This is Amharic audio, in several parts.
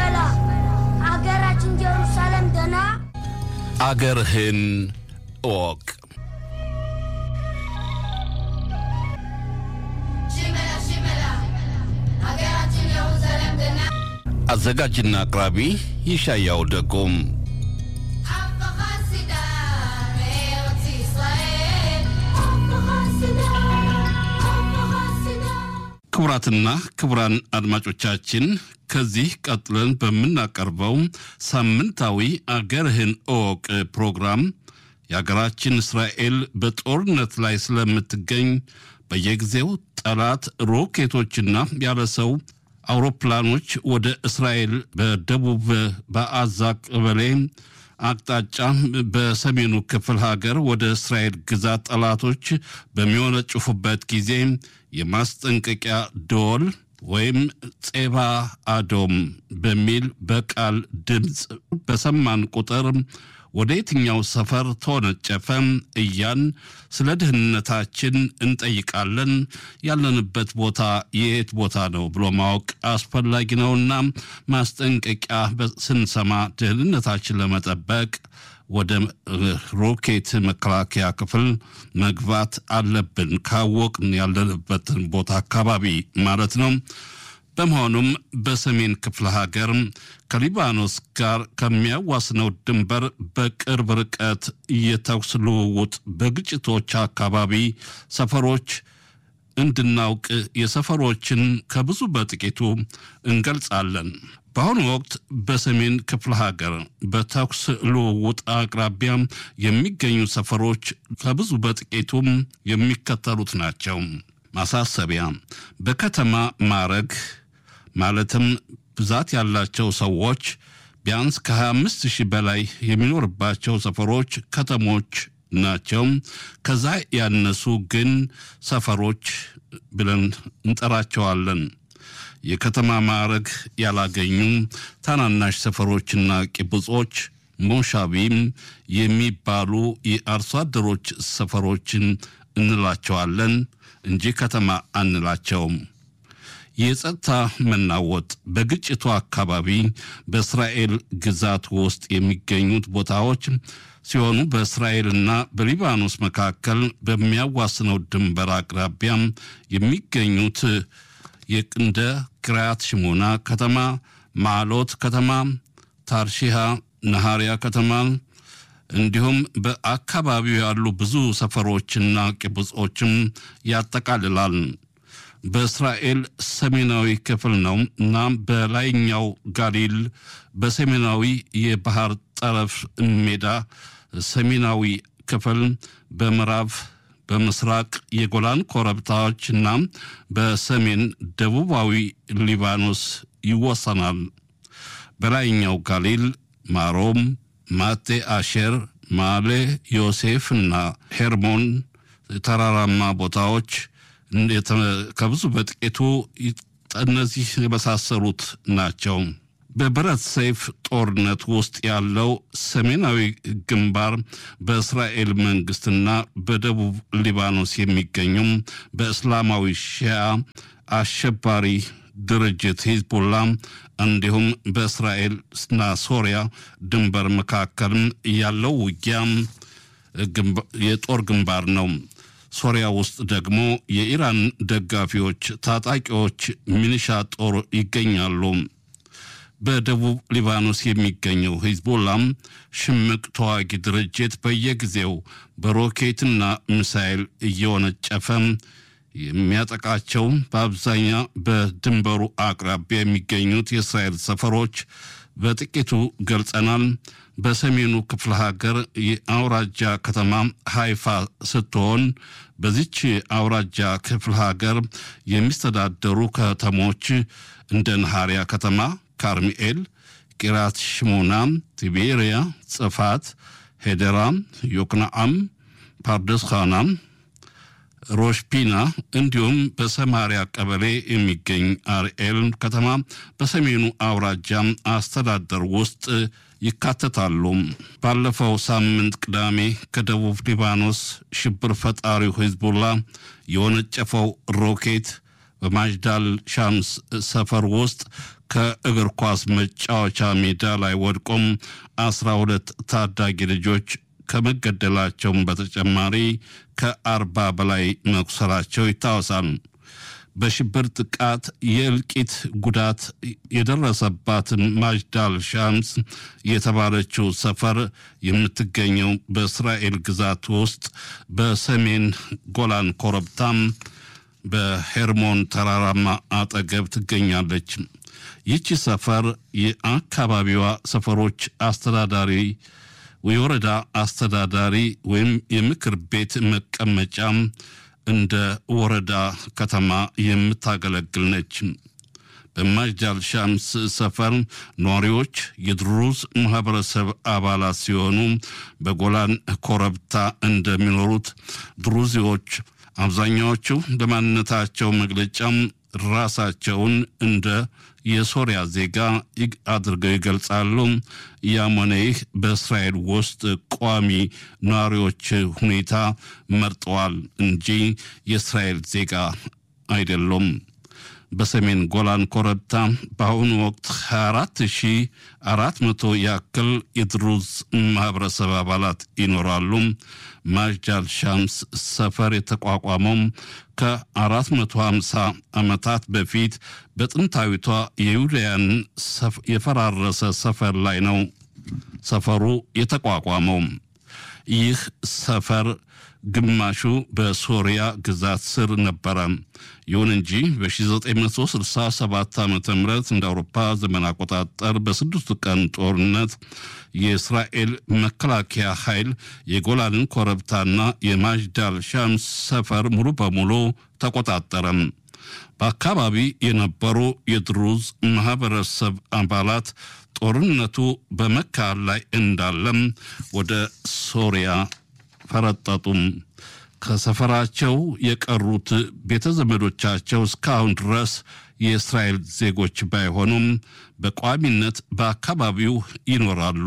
በላ አገራችን ኢየሩሳሌም ደና አገርህን እወቅ። አገራችን ኢየሩሳሌም ደና አዘጋጅና አቅራቢ ይሻያው ደጎም። ክቡራትና ክቡራን አድማጮቻችን ከዚህ ቀጥለን በመናቀርበው ሳምንታዊ አገርህን እወቅ ፕሮግራም የአገራችን እስራኤል በጦርነት ላይ ስለምትገኝ በየጊዜው ጠላት ሮኬቶችና ያለሰው አውሮፕላኖች ወደ እስራኤል በደቡብ በአዛ ቀበሌ አቅጣጫ በሰሜኑ ክፍል ሀገር ወደ እስራኤል ግዛት ጠላቶች በሚወነጭፉበት ጊዜ የማስጠንቀቂያ ደወል ወይም ጼባ አዶም በሚል በቃል ድምጽ በሰማን ቁጥር ወደ የትኛው ሰፈር ተወነጨፈ እያን ስለ ደህንነታችን እንጠይቃለን። ያለንበት ቦታ የት ቦታ ነው ብሎ ማወቅ አስፈላጊ ነውና ማስጠንቀቂያ ስንሰማ ደህንነታችን ለመጠበቅ ወደ ሮኬት መከላከያ ክፍል መግባት አለብን ካወቅን ያለንበትን ቦታ አካባቢ ማለት ነው። በመሆኑም በሰሜን ክፍለ ሀገር ከሊባኖስ ጋር ከሚያዋስነው ድንበር በቅርብ ርቀት የተኩስ ልውውጥ በግጭቶች አካባቢ ሰፈሮች እንድናውቅ የሰፈሮችን ከብዙ በጥቂቱ እንገልጻለን። በአሁኑ ወቅት በሰሜን ክፍለ ሀገር በተኩስ ልውውጥ አቅራቢያ የሚገኙ ሰፈሮች ከብዙ በጥቂቱም የሚከተሉት ናቸው። ማሳሰቢያ፣ በከተማ ማረግ ማለትም ብዛት ያላቸው ሰዎች ቢያንስ ከ25,000 በላይ የሚኖርባቸው ሰፈሮች ከተሞች ናቸው። ከዛ ያነሱ ግን ሰፈሮች ብለን እንጠራቸዋለን። የከተማ ማረግ ያላገኙ ታናናሽ ሰፈሮችና ቂቡጾች ሞሻቢም የሚባሉ የአርሶ አደሮች ሰፈሮችን እንላቸዋለን እንጂ ከተማ አንላቸውም። የጸጥታ መናወጥ በግጭቱ አካባቢ በእስራኤል ግዛት ውስጥ የሚገኙት ቦታዎች ሲሆኑ በእስራኤልና በሊባኖስ መካከል በሚያዋስነው ድንበር አቅራቢያ የሚገኙት የቅንደ ክራያት ሽሞና ከተማ፣ ማሎት ከተማ፣ ታርሺሃ ነሃሪያ ከተማ እንዲሁም በአካባቢው ያሉ ብዙ ሰፈሮችና ቂቡጾችም ያጠቃልላል። በእስራኤል ሰሜናዊ ክፍል ነው እና በላይኛው ጋሊል በሰሜናዊ የባህር ጠረፍ ሜዳ ሰሜናዊ ክፍል በምዕራብ በምስራቅ የጎላን ኮረብታዎችና በሰሜን ደቡባዊ ሊባኖስ ይወሰናል። በላይኛው ጋሊል ማሮም፣ ማቴ አሼር፣ ማሌ ዮሴፍና ሄርሞን ተራራማ ቦታዎች ከብዙ በጥቂቱ እነዚህ የመሳሰሉት ናቸው። በብረት ሰይፍ ጦርነት ውስጥ ያለው ሰሜናዊ ግንባር በእስራኤል መንግስትና በደቡብ ሊባኖስ የሚገኙም በእስላማዊ ሺዓ አሸባሪ ድርጅት ሂዝቦላ እንዲሁም በእስራኤልና ሶሪያ ድንበር መካከል ያለው ውጊያ የጦር ግንባር ነው። ሶሪያ ውስጥ ደግሞ የኢራን ደጋፊዎች ታጣቂዎች ሚሊሻ ጦር ይገኛሉ። በደቡብ ሊባኖስ የሚገኘው ሂዝቦላም ሽምቅ ተዋጊ ድርጅት በየጊዜው በሮኬትና ሚሳኤል እየወነጨፈ የሚያጠቃቸው በአብዛኛው በድንበሩ አቅራቢያ የሚገኙት የእስራኤል ሰፈሮች በጥቂቱ ገልጸናል። በሰሜኑ ክፍለ ሀገር የአውራጃ ከተማ ሃይፋ ስትሆን በዚች አውራጃ ክፍለ ሀገር የሚስተዳደሩ ከተሞች እንደ ነሃሪያ ከተማ፣ ካርሚኤል፣ ቂራት ሽሞና፣ ቲቤሪያ፣ ጽፋት፣ ሄደራ፣ ዮቅናአም፣ ፓርደስኻና፣ ሮሽፒና እንዲሁም በሰማሪያ ቀበሌ የሚገኝ አርኤል ከተማ በሰሜኑ አውራጃ አስተዳደር ውስጥ ይካተታሉ። ባለፈው ሳምንት ቅዳሜ ከደቡብ ሊባኖስ ሽብር ፈጣሪው ሂዝቦላ የወነጨፈው ሮኬት በማጅዳል ሻምስ ሰፈር ውስጥ ከእግር ኳስ መጫወቻ ሜዳ ላይ ወድቆም 12 ታዳጊ ልጆች ከመገደላቸውም በተጨማሪ ከ40 በላይ መቁሰላቸው ይታወሳል። በሽብር ጥቃት የእልቂት ጉዳት የደረሰባትን ማጅዳል ሻምስ የተባለችው ሰፈር የምትገኘው በእስራኤል ግዛት ውስጥ በሰሜን ጎላን ኮረብታም በሄርሞን ተራራማ አጠገብ ትገኛለች። ይቺ ሰፈር የአካባቢዋ ሰፈሮች አስተዳዳሪ የወረዳ አስተዳዳሪ ወይም የምክር ቤት መቀመጫ እንደ ወረዳ ከተማ የምታገለግል ነች። በማጅዳል ሻምስ ሰፈር ነዋሪዎች የድሩዝ ማህበረሰብ አባላት ሲሆኑ በጎላን ኮረብታ እንደሚኖሩት ድሩዚዎች አብዛኛዎቹ ለማንነታቸው መግለጫም ራሳቸውን እንደ የሶሪያ ዜጋ አድርገው ይገልጻሉ። ያም ሆነ ይህ በእስራኤል ውስጥ ቋሚ ነዋሪዎች ሁኔታ መርጠዋል እንጂ የእስራኤል ዜጋ አይደሉም። በሰሜን ጎላን ኮረብታ በአሁኑ ወቅት 24400 ያክል የድሩዝ ማህበረሰብ አባላት ይኖራሉ። ማጅዳል ሻምስ ሰፈር የተቋቋመው ከ450 ዓመታት በፊት በጥንታዊቷ የይሁዳውያን የፈራረሰ ሰፈር ላይ ነው ሰፈሩ የተቋቋመው። ይህ ሰፈር ግማሹ በሶሪያ ግዛት ስር ነበረ። ይሁን እንጂ በ1967 ዓመተ ምህረት እንደ አውሮፓ ዘመን አቆጣጠር በስድስቱ ቀን ጦርነት የእስራኤል መከላከያ ኃይል የጎላንን ኮረብታና የማጅዳል ሻምስ ሰፈር ሙሉ በሙሉ ተቆጣጠረ። በአካባቢ የነበሩ የድሩዝ ማህበረሰብ አባላት ጦርነቱ በመካሄድ ላይ እንዳለም ወደ ሶሪያ ፈረጠጡም። ከሰፈራቸው የቀሩት ቤተዘመዶቻቸው እስካሁን ድረስ የእስራኤል ዜጎች ባይሆኑም በቋሚነት በአካባቢው ይኖራሉ።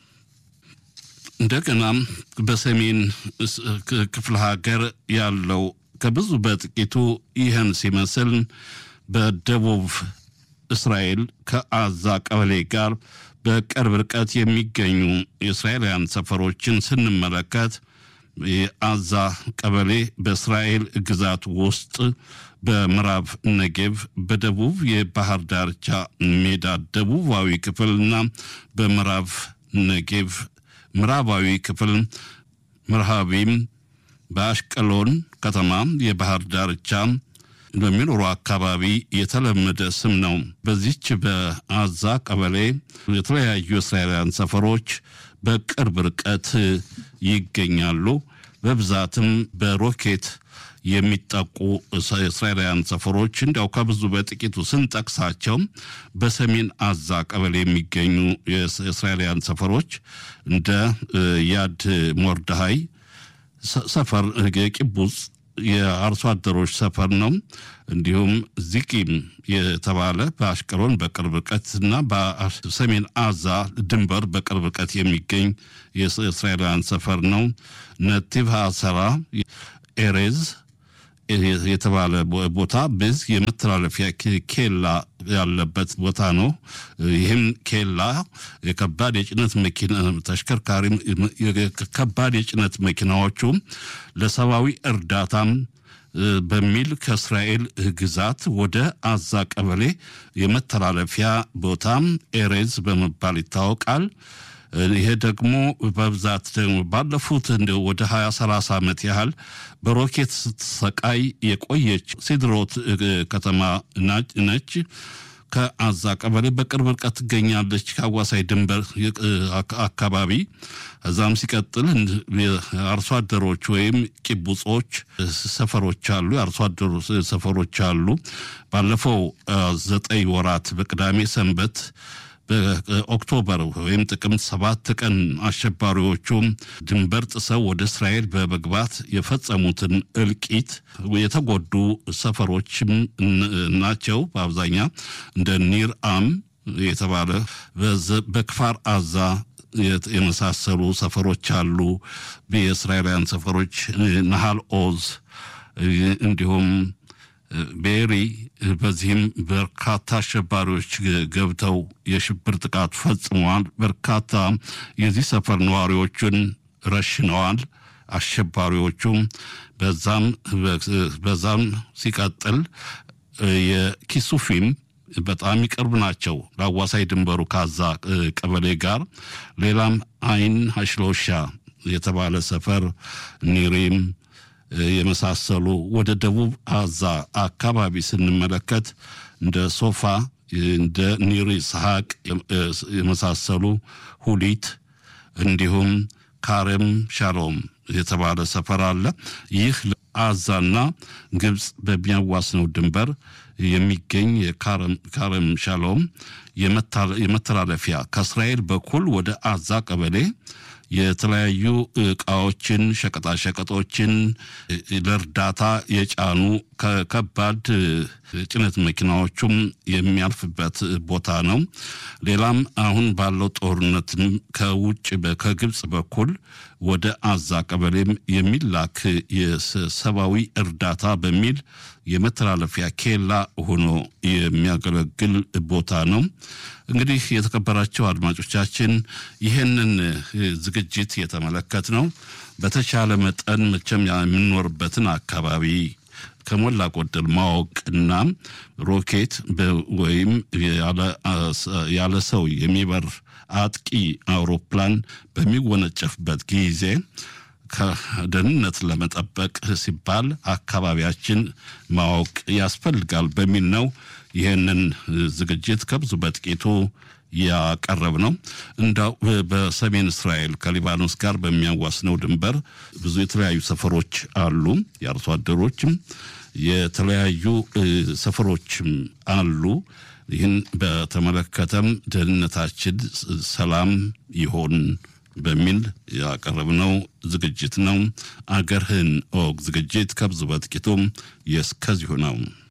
እንደገና በሰሜን ክፍለ ሀገር ያለው ከብዙ በጥቂቱ ይህን ሲመስል በደቡብ እስራኤል ከአዛ ቀበሌ ጋር በቅርብ ርቀት የሚገኙ የእስራኤላውያን ሰፈሮችን ስንመለከት የአዛ ቀበሌ በእስራኤል ግዛት ውስጥ በምዕራብ ነጌቭ በደቡብ የባህር ዳርቻ ሜዳ ደቡባዊ ክፍልና በምዕራብ ነጌቭ ምዕራባዊ ክፍል መርሃቢም በአሽቀሎን ከተማ የባህር ዳርቻ በሚኖሩ አካባቢ የተለመደ ስም ነው። በዚች በአዛ ቀበሌ የተለያዩ እስራኤላውያን ሰፈሮች በቅርብ ርቀት ይገኛሉ። በብዛትም በሮኬት የሚጠቁ እስራኤላውያን ሰፈሮች እንዲያው ከብዙ በጥቂቱ ስንጠቅሳቸው በሰሜን አዛ ቀበሌ የሚገኙ የእስራኤላውያን ሰፈሮች እንደ ያድ ሞርደሃይ ሰፈር የቂቡጽ የአርሶ አደሮች ሰፈር ነው። እንዲሁም ዚቂም የተባለ በአሽቀሎን በቅርብ ርቀትና በሰሜን አዛ ድንበር በቅርብ ርቀት የሚገኝ የእስራኤላውያን ሰፈር ነው። ነቲቭ ሐሰራ ኤሬዝ የተባለ ቦታ በዝ የመተላለፊያ ኬላ ያለበት ቦታ ነው። ይህም ኬላ የከባድ የጭነት መኪና ተሽከርካሪ ከባድ የጭነት መኪናዎቹ ለሰብአዊ እርዳታም በሚል ከእስራኤል ግዛት ወደ አዛ ቀበሌ የመተላለፊያ ቦታም ኤሬዝ በመባል ይታወቃል። ይሄ ደግሞ በብዛት ደግሞ ባለፉት እንደ ወደ 20-30 ዓመት ያህል በሮኬት ስትሰቃይ የቆየች ሲድሮት ከተማ ነች። ከአዛ ቀበሌ በቅርብ ርቀት ትገኛለች ከአዋሳኝ ድንበር አካባቢ። እዛም ሲቀጥል አርሶ አደሮች ወይም ቂቡጾች ሰፈሮች አሉ፣ አርሶ አደሩ ሰፈሮች አሉ። ባለፈው 9 ወራት በቅዳሜ ሰንበት በኦክቶበር ወይም ጥቅምት 7 ቀን አሸባሪዎቹ ድንበር ጥሰው ወደ እስራኤል በመግባት የፈጸሙትን እልቂት የተጎዱ ሰፈሮችም ናቸው። በአብዛኛው እንደ ኒር አም የተባለ በክፋር አዛ የመሳሰሉ ሰፈሮች አሉ። የእስራኤላውያን ሰፈሮች ናሃል ኦዝ እንዲሁም ቤሪ በዚህም በርካታ አሸባሪዎች ገብተው የሽብር ጥቃት ፈጽመዋል። በርካታ የዚህ ሰፈር ነዋሪዎችን ረሽነዋል አሸባሪዎቹ። በዛም ሲቀጥል የኪሱፊም በጣም ይቀርብ ናቸው ለአዋሳኝ ድንበሩ ካዛ ቀበሌ ጋር። ሌላም አይን ሀሽሎሻ የተባለ ሰፈር ኒሪም የመሳሰሉ ወደ ደቡብ አዛ አካባቢ ስንመለከት እንደ ሶፋ እንደ ኒሪ ስሐቅ የመሳሰሉ ሁሊት እንዲሁም ካረም ሻሎም የተባለ ሰፈር አለ። ይህ አዛና ግብጽ በሚያዋስነው ድንበር የሚገኝ የካረም ሻሎም የመተላለፊያ ከእስራኤል በኩል ወደ አዛ ቀበሌ የተለያዩ ዕቃዎችን ሸቀጣሸቀጦችን ለእርዳታ የጫኑ ከባድ ጭነት መኪናዎችም የሚያልፍበት ቦታ ነው። ሌላም አሁን ባለው ጦርነትም ከውጭ ከግብጽ በኩል ወደ አዛ ቀበሌም የሚላክ የሰብአዊ እርዳታ በሚል የመተላለፊያ ኬላ ሆኖ የሚያገለግል ቦታ ነው። እንግዲህ የተከበራቸው አድማጮቻችን ይሄንን ዝግጅት የተመለከት ነው። በተቻለ መጠን መቼም የምንኖርበትን አካባቢ ከሞላ ጎደል ማወቅና ሮኬት ወይም ያለ ሰው የሚበር አጥቂ አውሮፕላን በሚወነጨፍበት ጊዜ ከደህንነት ለመጠበቅ ሲባል አካባቢያችን ማወቅ ያስፈልጋል በሚል ነው ይሄንን ዝግጅት ከብዙ በጥቂቱ ያቀረብ ነው። እንዳው በሰሜን እስራኤል ከሊባኖስ ጋር በሚያዋስነው ድንበር ብዙ የተለያዩ ሰፈሮች አሉ። የአርሶ አደሮችም የተለያዩ ሰፈሮችም አሉ። ይህን በተመለከተም ደህንነታችን ሰላም ይሆን በሚል ያቀረብነው ዝግጅት ነው። አገርህን ኦግ ዝግጅት ከብዙ በጥቂቱ የስከዚሁ ነው።